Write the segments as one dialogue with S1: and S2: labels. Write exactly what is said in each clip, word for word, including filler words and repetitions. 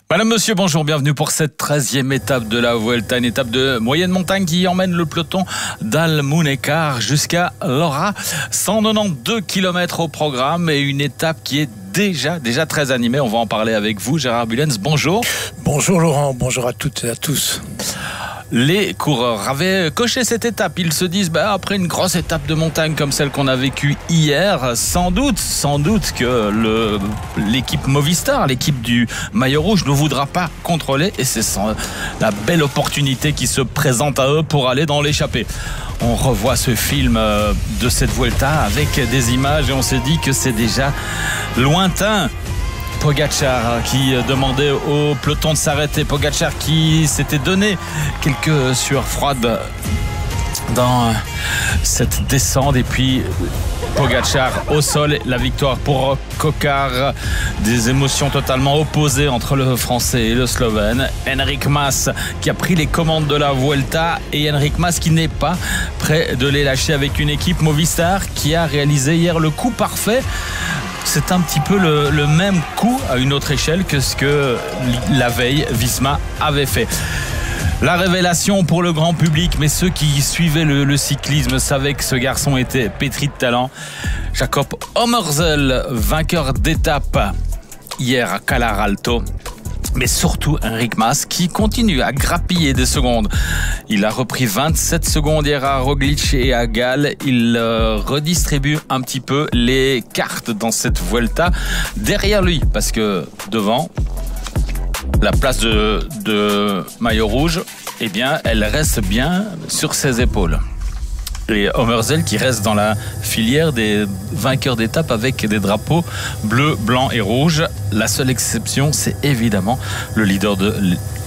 S1: Madame, monsieur, bonjour, bienvenue pour cette treizième étape de la Vuelta, une étape de moyenne montagne qui emmène le peloton d'Almunécar jusqu'à Lora. cent quatre-vingt-douze kilomètres au programme et une étape qui est déjà, déjà très animée. On va en parler avec vous, Gérard Bullens, bonjour.
S2: Bonjour Laurent, bonjour à toutes et à tous.
S1: Les coureurs avaient coché cette étape. Ils se disent, bah, après une grosse étape de montagne comme celle qu'on a vécue hier, sans doute, sans doute que le, l'équipe Movistar, l'équipe du maillot rouge, ne voudra pas contrôler. Et c'est sans, la belle opportunité qui se présente à eux pour aller dans l'échappée. On revoit ce film de cette Vuelta avec des images et on se dit que c'est déjà lointain. Pogacar qui demandait au peloton de s'arrêter. Pogacar qui s'était donné quelques sueurs froides dans cette descente. Et puis Pogacar au sol, la victoire pour Coquard. Des émotions totalement opposées entre le Français et le Slovène. Enric Mas qui a pris les commandes de la Vuelta et Enric Mas qui n'est pas prêt de les lâcher avec une équipe Movistar qui a réalisé hier le coup parfait. C'est un petit peu le, le même coup à une autre échelle que ce que la veille Visma avait fait. La révélation pour le grand public, mais ceux qui suivaient le, le cyclisme savaient que ce garçon était pétri de talent. Jakob Oemersel, vainqueur d'étape hier à Calar Alto. Mais surtout Enric Mas qui continue à grappiller des secondes. Il a repris vingt-sept secondes hier à Roglic et à Gall. Il euh, redistribue un petit peu les cartes dans cette Vuelta derrière lui. Parce que devant, la place de, de maillot rouge, eh bien, elle reste bien sur ses épaules. Et Oemersel qui reste dans la filière des vainqueurs d'étape avec des drapeaux bleu, blanc et rouge. La seule exception, c'est évidemment le leader de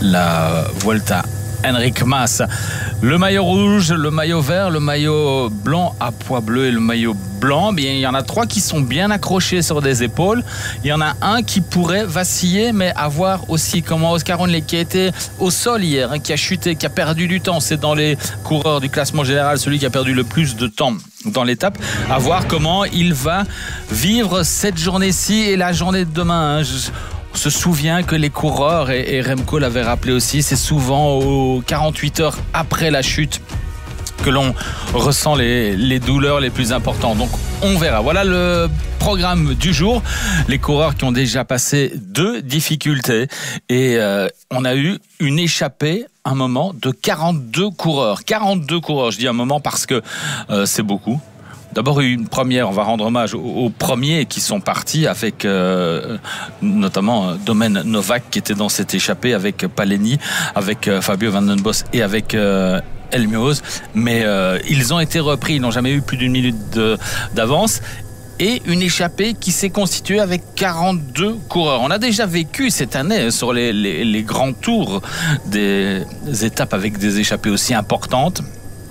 S1: la Vuelta, Enric Mas. Le maillot rouge, le maillot vert, le maillot blanc à pois bleu et le maillot blanc, bien, il y en a trois qui sont bien accrochés sur des épaules. Il y en a un qui pourrait vaciller, mais à voir aussi comment Oscar Onley, qui a été au sol hier, hein, qui a chuté, qui a perdu du temps. C'est dans les coureurs du classement général celui qui a perdu le plus de temps dans l'étape. À voir comment il va vivre cette journée-ci et la journée de demain. Hein. Je... On se souvient que les coureurs, et, et Remco l'avait rappelé aussi, c'est souvent aux quarante-huit heures après la chute que l'on ressent les, les douleurs les plus importantes. Donc on verra. Voilà le programme du jour. Les coureurs qui ont déjà passé deux difficultés et euh, on a eu une échappée un moment de quarante-deux coureurs. quarante-deux coureurs, je dis un moment parce que euh, c'est beaucoup. D'abord une première, on va rendre hommage aux, aux premiers qui sont partis avec euh, notamment Domen Novak qui était dans cette échappée avec Paleni, avec euh, Fabio Van den Bos et avec euh, Elmioz. Mais euh, ils ont été repris, ils n'ont jamais eu plus d'une minute de, d'avance. Et une échappée qui s'est constituée avec quarante-deux coureurs. On a déjà vécu cette année sur les, les, les grands tours des étapes avec des échappées aussi importantes.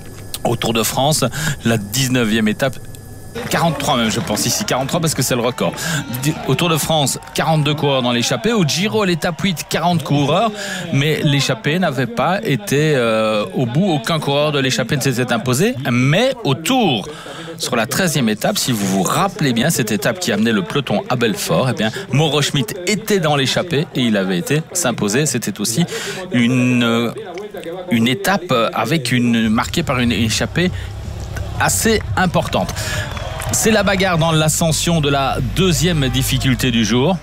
S1: Au Tour de France, la dix-neuvième étape, quarante-trois même je pense ici, quarante-trois parce que c'est le record. Au Tour de France, quarante-deux coureurs dans l'échappée. Au Giro, l'étape huit, quarante coureurs. Mais l'échappée n'avait pas été euh, au bout. Aucun coureur de l'échappée ne s'était imposé. Mais au Tour, sur la treizième étape, si vous vous rappelez bien, cette étape qui amenait le peloton à Belfort, eh bien, Mauro Schmid était dans l'échappée et il avait été s'imposer. C'était aussi une, une étape avec une, marquée par une échappée assez importante. C'est la bagarre dans l'ascension de la deuxième difficulté du jour.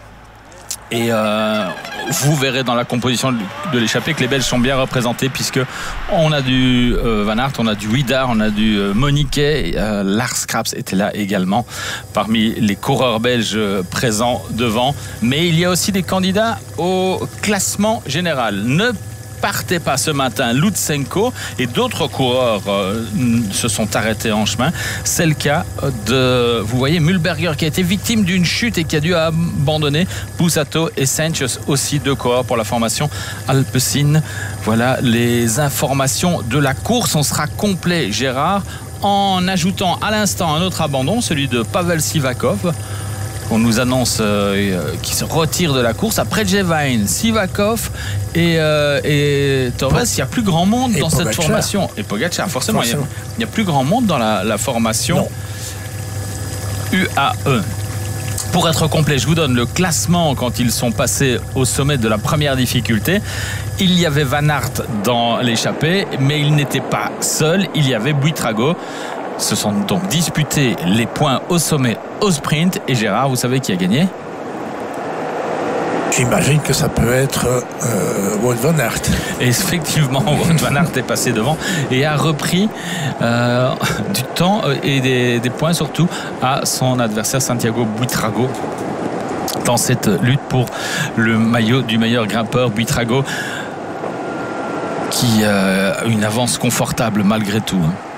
S1: Et euh, vous verrez dans la composition de l'échappée que les Belges sont bien représentés puisque on a du euh, Van Aert, on a du Huidar, on a du euh, Moniquet, euh, Lars Kraps était là également parmi les coureurs belges présents devant. Mais il y a aussi des candidats au classement général. Ne partez pas ce matin. Lutsenko et d'autres coureurs euh, se sont arrêtés en chemin. C'est le cas de, vous voyez, Mühlberger qui a été victime d'une chute et qui a dû abandonner. Bussato et Sanchez aussi, deux coureurs pour la formation Alpecin. Voilà les informations de la course. On sera complet, Gérard, en ajoutant à l'instant un autre abandon, celui de Pavel Sivakov. On nous annonce euh, qu'il se retire de la course. Après Jevine, Sivakov et, euh, et Torres, il n'y a plus grand monde et dans Pogacar. Cette formation. Et Pogacar, forcément, forcément. Il n'y a, a plus grand monde dans la, la formation non. U A E. Pour être complet, je vous donne le classement quand ils sont passés au sommet de la première difficulté. Il y avait Van Aert dans l'échappée, mais il n'était pas seul, il y avait Buitrago. Se sont donc disputés les points au sommet au sprint. Et Gérard, vous savez qui a gagné ?
S2: J'imagine que ça peut être euh, Wout van Aert.
S1: Et effectivement, Wout van Aert est passé devant et a repris euh, du temps et des, des points surtout à son adversaire Santiago Buitrago dans cette lutte pour le maillot du meilleur grimpeur. Buitrago qui euh, a une avance confortable malgré tout.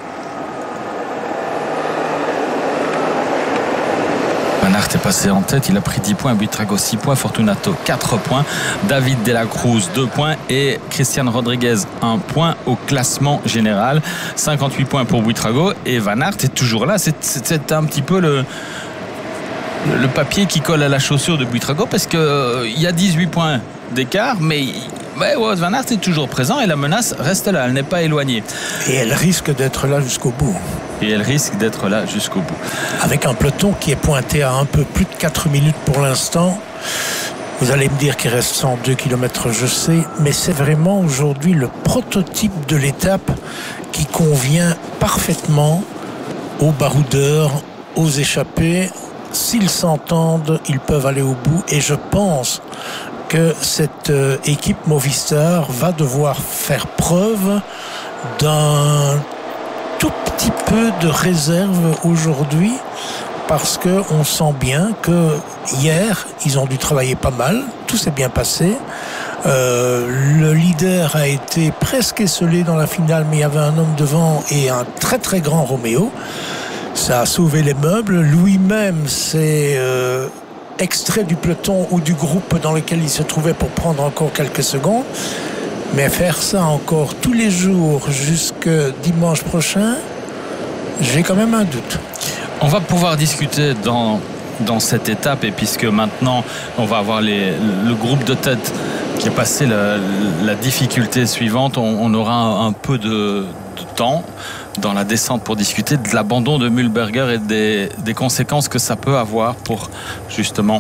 S1: Van Aert est passé en tête, il a pris dix points, Buitrago six points, Fortunato quatre points, David de la Cruz deux points et Christian Rodriguez un point au classement général. cinquante-huit points pour Buitrago et Van Aert est toujours là. C'est, c'est, c'est un petit peu le, le papier qui colle à la chaussure de Buitrago parce qu'il euh, y a dix-huit points d'écart, mais ouais, Wout van Aert est toujours présent et la menace reste là, elle n'est pas éloignée.
S2: Et elle risque d'être là jusqu'au bout.
S1: Et elle risque d'être là jusqu'au bout.
S2: Avec un peloton qui est pointé à un peu plus de quatre minutes pour l'instant. Vous allez me dire qu'il reste cent deux kilomètres, je sais, mais c'est vraiment aujourd'hui le prototype de l'étape qui convient parfaitement aux baroudeurs, aux échappés. S'ils s'entendent, ils peuvent aller au bout. Et je pense que cette euh, équipe Movistar va devoir faire preuve d'un tout petit peu de réserve aujourd'hui parce qu'on sent bien que hier ils ont dû travailler pas mal, tout s'est bien passé. Euh, le leader a été presque esselé dans la finale, mais il y avait un homme devant et un très très grand Roméo. Ça a sauvé les meubles. Lui-même s'est euh, extrait du peloton ou du groupe dans lequel il se trouvait pour prendre encore quelques secondes. Mais faire ça encore tous les jours jusque dimanche prochain, j'ai quand même un doute.
S1: On va pouvoir discuter dans, dans cette étape, et puisque maintenant on va avoir les, le groupe de tête qui a passé la, la difficulté suivante, on, on aura un, un peu de, de temps dans la descente pour discuter de l'abandon de Mühlberger et des, des conséquences que ça peut avoir pour justement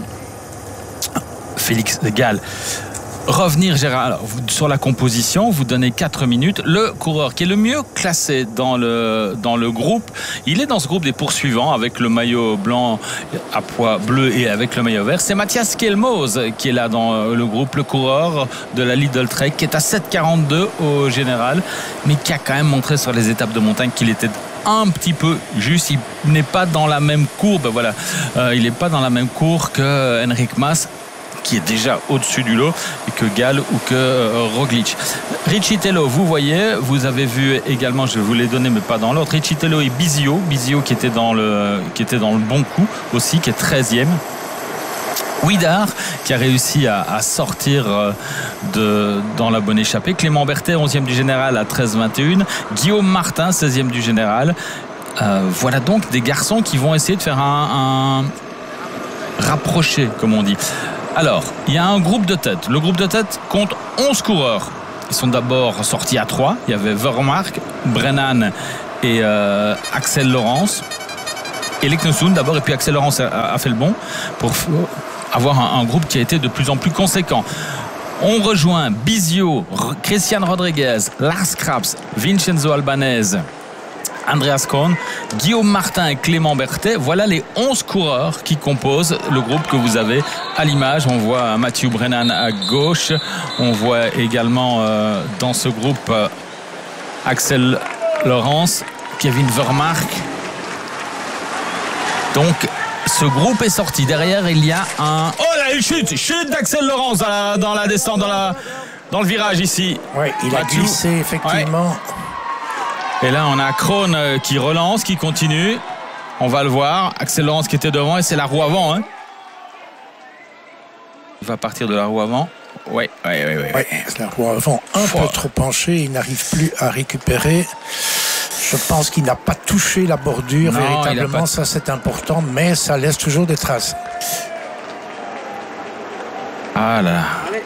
S1: Félix Gall. Revenir, Gérard, alors, sur la composition, vous donnez quatre minutes. Le coureur qui est le mieux classé dans le, dans le groupe, il est dans ce groupe des poursuivants avec le maillot blanc à pois bleu et avec le maillot vert. C'est Mathias Kelmoz qui est là dans le groupe, le coureur de la Lidl Trek, qui est à sept quarante-deux au général, mais qui a quand même montré sur les étapes de montagne qu'il était un petit peu juste. Il n'est pas dans la même courbe, voilà. Euh, il n'est pas dans la même cour que Enric Mas, qui est déjà au-dessus du lot, et que Gall ou que euh, Roglic. Riccitello, vous voyez, vous avez vu également, je vous l'ai donné mais pas dans l'ordre, Riccitello et Bisio, Bisio qui était dans le, qui était dans le bon coup aussi, qui est treizième. Ouidar qui a réussi à, à sortir de, dans la bonne échappée. Clément Berthet, onzième du général à treize vingt et un. Guillaume Martin, seizième du général. Euh, voilà donc des garçons qui vont essayer de faire un, un rapproché, comme on dit. Alors, il y a un groupe de tête. Le groupe de tête compte onze coureurs. Ils sont d'abord sortis à trois. Il y avait Vermaerk, Brennan et euh, Axel Laurens. Et Leknesund d'abord, et puis Axel Laurens a, a fait le bon pour avoir un, un groupe qui a été de plus en plus conséquent. On rejoint Bisio, Christian Rodriguez, Lars Kraps, Vincenzo Albanese, Andreas Kohn, Guillaume Martin et Clément Berthet. Voilà les onze coureurs qui composent le groupe que vous avez à l'image. On voit Mathieu Brennan à gauche. On voit également euh, dans ce groupe euh, Axel Laurens, Kevin Vermaerk. Donc ce groupe est sorti. Derrière il y a un... Oh là, une chute Chute d'Axel Laurens dans la, dans la descente, dans, la, dans le virage ici.
S2: Oui, il a Mathieu. glissé effectivement. Ouais.
S1: Et là, on a Krohn qui relance, qui continue. On va le voir. Axel Laurens qui était devant, et c'est la roue avant. Hein. Il va partir de la roue avant. Oui, oui, oui. oui.
S2: Ouais, c'est la roue avant un Fouah. peu trop penchée. Il n'arrive plus à récupérer. Je pense qu'il n'a pas touché la bordure. Non, véritablement, pas... ça c'est important, mais ça laisse toujours des traces.
S1: Ah là.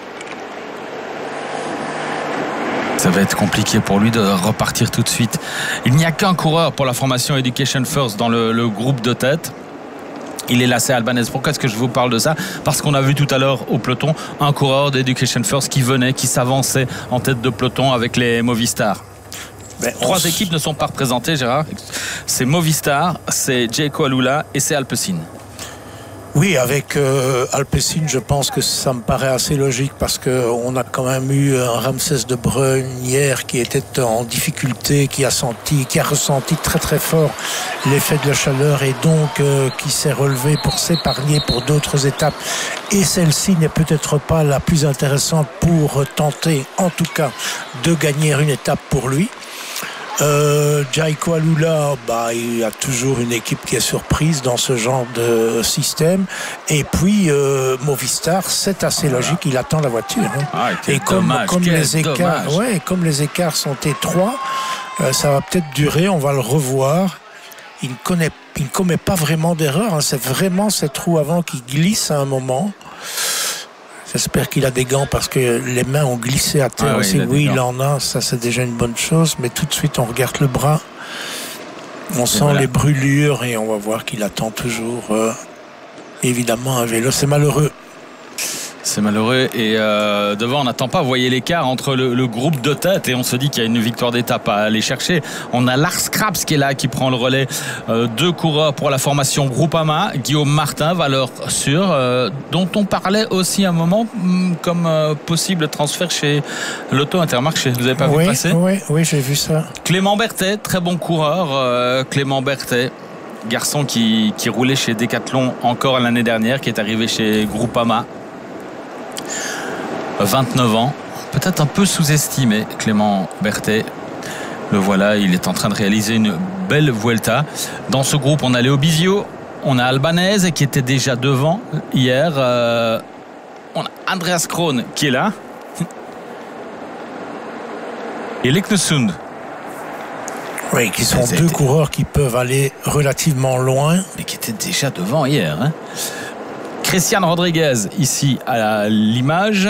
S1: Ça va être compliqué pour lui de repartir tout de suite. Il n'y a qu'un coureur pour la formation Education First dans le, le groupe de tête. Il est lacé Albanese. Pourquoi est-ce que je vous parle de ça? Parce qu'on a vu tout à l'heure au peloton un coureur d'Education First qui venait, qui s'avançait en tête de peloton avec les Movistar. Ben, Trois équipes s... ne sont pas représentées, Gérard. C'est Movistar, c'est Jayco Alula et c'est Alpecin.
S2: Oui, avec euh, Alpecin, je pense que ça me paraît assez logique parce qu'on a quand même eu un Ramsès de Bruyne hier qui était en difficulté, qui a senti, qui a ressenti très très fort l'effet de la chaleur et donc euh, qui s'est relevé pour s'épargner pour d'autres étapes. Et celle-ci n'est peut-être pas la plus intéressante pour tenter, en tout cas, de gagner une étape pour lui. Euh, Jayco Alula, bah, il y a toujours une équipe qui est surprise dans ce genre de système. Et puis euh, Movistar, c'est assez voilà. logique, il attend la voiture. Hein.
S1: Ah,
S2: et comme,
S1: dommage,
S2: comme les écarts, ouais, comme les écarts sont étroits, euh, ça va peut-être durer. On va le revoir. Il ne connaît, il ne commet pas vraiment d'erreur. Hein. C'est vraiment ces trous avant qui glissent à un moment. J'espère qu'il a des gants parce que les mains ont glissé à terre ah oui, aussi. Il oui, il en a. Ça, c'est déjà une bonne chose. Mais tout de suite, on regarde le bras. On sent voilà. les brûlures et on va voir qu'il attend toujours, euh, évidemment, un vélo. C'est malheureux.
S1: C'est malheureux. Et euh, devant, on n'attend pas. Vous voyez l'écart entre le, le groupe de tête et on se dit qu'il y a une victoire d'étape à aller chercher. On a Lars Krabs qui est là, qui prend le relais. Euh, deux coureurs pour la formation Groupama. Guillaume Martin, valeur sûre, euh, dont on parlait aussi un moment comme euh, possible transfert chez l'Auto Intermarché. Vous n'avez pas
S2: oui,
S1: vu passer?
S2: Oui, oui, j'ai vu ça.
S1: Clément Berthet, très bon coureur. Euh, Clément Berthet, garçon qui, qui roulait chez Decathlon encore l'année dernière, qui est arrivé chez Groupama. vingt-neuf ans, peut-être un peu sous-estimé, Clément Berthet. Le voilà, il est en train de réaliser une belle Vuelta. Dans ce groupe, on a Léo Bizio, on a Albanese qui était déjà devant hier. Euh, on a Andreas Krohn qui est là. Et Leknesund.
S2: Oui, qui sont deux été... coureurs qui peuvent aller relativement loin.
S1: Mais qui étaient déjà devant hier. Hein. Christian Rodriguez, ici à l'image.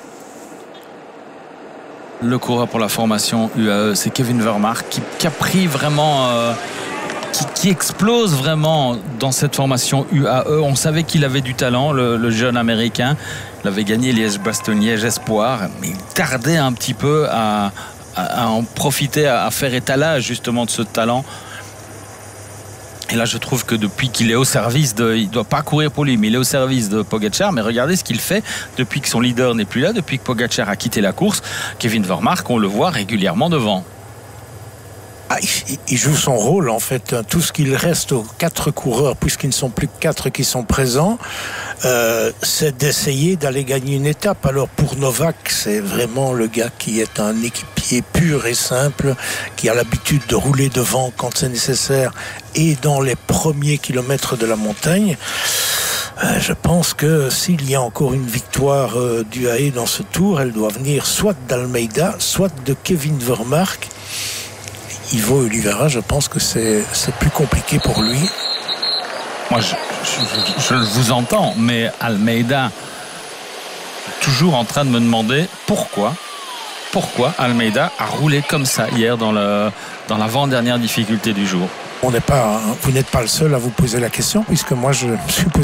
S1: Le coureur pour la formation U A E, c'est Kevin Vermaak qui, qui a pris vraiment, euh, qui, qui explose vraiment dans cette formation U A E. On savait qu'il avait du talent, le, le jeune américain. Il avait gagné Liège-Bastogne-Liège Espoir, mais il tardait un petit peu à, à, à en profiter, à, à faire étalage justement de ce talent. Et là, je trouve que depuis qu'il est au service de... Il ne doit pas courir pour lui, mais il est au service de Pogačar. Mais regardez ce qu'il fait depuis que son leader n'est plus là, depuis que Pogačar a quitté la course. Kevin Vermaak, on le voit régulièrement devant.
S2: Ah, il, il joue son rôle, en fait. Tout ce qu'il reste aux quatre coureurs, puisqu'ils ne sont plus que quatre qui sont présents, euh, c'est d'essayer d'aller gagner une étape. Alors, pour Novak, c'est vraiment le gars qui est un équipier pur et simple, qui a l'habitude de rouler devant quand c'est nécessaire et dans les premiers kilomètres de la montagne. Euh, je pense que s'il y a encore une victoire euh, d'U A E dans ce tour, elle doit venir soit d'Almeida, soit de Kevin Vermaak. Ivo Oliveira, je pense que c'est, c'est plus compliqué pour lui.
S1: Moi, je, je, je vous entends, mais Almeida, toujours en train de me demander pourquoi, pourquoi Almeida a roulé comme ça hier dans, le, dans l'avant-dernière difficulté du jour.
S2: On n'est pas, vous n'êtes pas le seul à vous poser la question, puisque moi, je me suis posé